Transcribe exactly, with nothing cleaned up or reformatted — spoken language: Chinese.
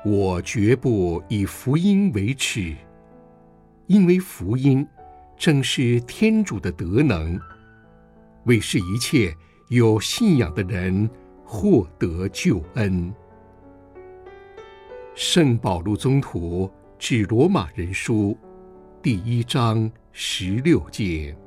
我绝不以福音为耻，因为福音正是天主的德能，为使一切有信仰的人获得救恩。圣保禄宗徒致罗马人书第一章十六节。